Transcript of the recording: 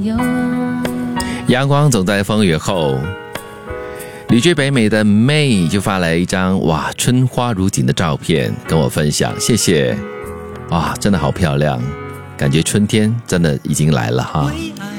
阳光总在风雨后。旅居北美的 May 就发来一张春花如锦的照片跟我分享，谢谢。真的好漂亮，感觉春天真的已经来了哈。